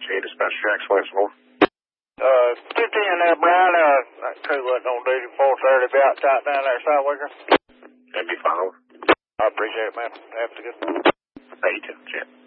Okay, dispatch Jack's flexible. 50 in there, Brian. That crew wasn't on duty 4:30, about tight down there, Sidewicker. That'd be fine. I appreciate it, man. Have a good one. Hey, you too. Cheers.